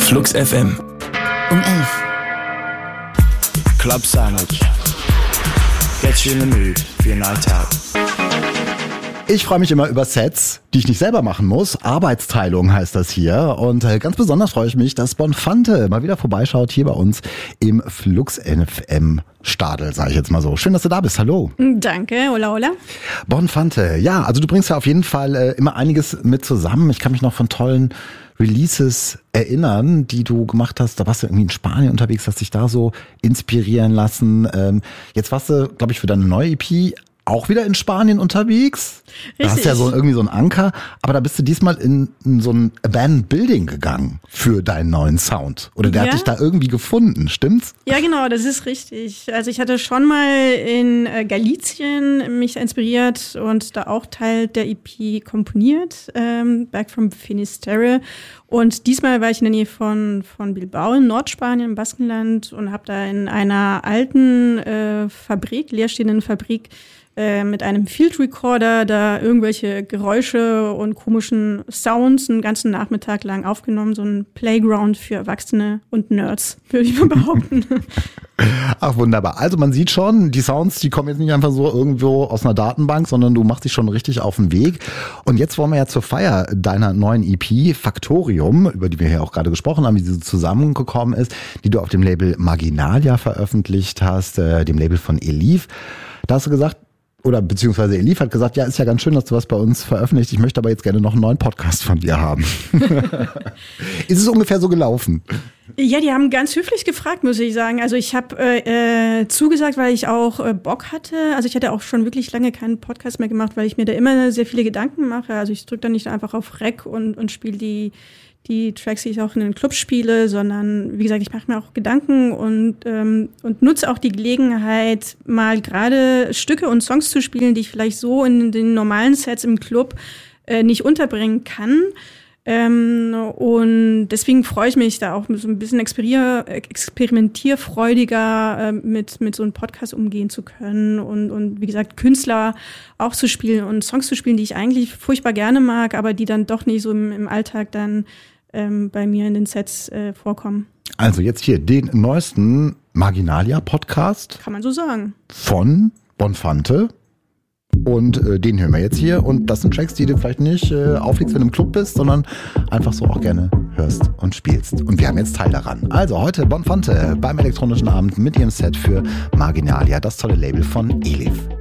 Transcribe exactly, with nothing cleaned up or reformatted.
Flux F M. Um elf. Club Sandwich. Get you in the mood for your night out. Ich freue mich immer über Sets, die ich nicht selber machen muss. Arbeitsteilung heißt das hier. Und ganz besonders freue ich mich, dass Bonfante mal wieder vorbeischaut hier bei uns im Flux F M Stadel, sage ich jetzt mal so. Schön, dass du da bist. Hallo. Danke, hola, hola. Bonfante, ja, also du bringst ja auf jeden Fall äh, immer einiges mit zusammen. Ich kann mich noch von tollen Releases erinnern, die du gemacht hast. Da warst du irgendwie in Spanien unterwegs, hast dich da so inspirieren lassen. Ähm, jetzt warst du, glaube ich, für deine neue E P auch wieder in Spanien unterwegs. Richtig. Da hast du ja so irgendwie so einen Anker, aber da bist du diesmal in, in so ein Abandoned Building gegangen für deinen neuen Sound. Oder der Ja. hat dich da irgendwie gefunden, stimmt's? Ja, genau, das ist richtig. Also ich hatte schon mal in äh, Galicien mich inspiriert und da auch Teil der E P komponiert, ähm, Back from Finisterre. Und diesmal war ich in der Nähe von, von Bilbao in Nordspanien, im Baskenland, und habe da in einer alten äh, Fabrik, leerstehenden Fabrik, äh, mit einem Field Recorder da irgendwelche Geräusche und komischen Sounds einen ganzen Nachmittag lang aufgenommen. So ein Playground für Erwachsene und Nerds, würde ich mal behaupten. Ach, wunderbar. Also man sieht schon, die Sounds, die kommen jetzt nicht einfach so irgendwo aus einer Datenbank, sondern du machst dich schon richtig auf den Weg. Und jetzt wollen wir ja zur Feier deiner neuen E P Factorium, über die wir hier auch gerade gesprochen haben, wie sie zusammengekommen ist, die du auf dem Label Marginalia veröffentlicht hast, äh, dem Label von Elif. Da hast du gesagt, oder beziehungsweise Elif hat gesagt, ja, ist ja ganz schön, dass du was bei uns veröffentlicht. Ich möchte aber jetzt gerne noch einen neuen Podcast von dir haben. Ist es ungefähr so gelaufen? Ja, die haben ganz höflich gefragt, muss ich sagen. Also ich habe äh, äh, zugesagt, weil ich auch äh, Bock hatte. Also ich hatte auch schon wirklich lange keinen Podcast mehr gemacht, weil ich mir da immer sehr viele Gedanken mache. Also ich drücke da nicht einfach auf Rec und, und spiele die die Tracks, die ich auch in den Clubs spiele, sondern wie gesagt, ich mache mir auch Gedanken und ähm, und nutze auch die Gelegenheit, mal gerade Stücke und Songs zu spielen, die ich vielleicht so in den normalen Sets im Club äh, nicht unterbringen kann. Ähm, und deswegen freue ich mich da auch so ein bisschen experier- experimentierfreudiger äh, mit mit so einem Podcast umgehen zu können und und wie gesagt Künstler auch zu spielen und Songs zu spielen, die ich eigentlich furchtbar gerne mag, aber die dann doch nicht so im, im Alltag dann ähm, bei mir in den Sets äh, vorkommen. Also jetzt hier den neuesten Marginalia-Podcast Kann man so sagen. von Bonfante. Und äh, den hören wir jetzt hier. Und das sind Tracks, die du vielleicht nicht äh, auflegst, wenn du im Club bist, sondern einfach so auch gerne hörst und spielst. Und wir haben jetzt Teil daran. Also heute Bonfante beim elektronischen Abend mit ihrem Set für Marginalia, das tolle Label von Elif.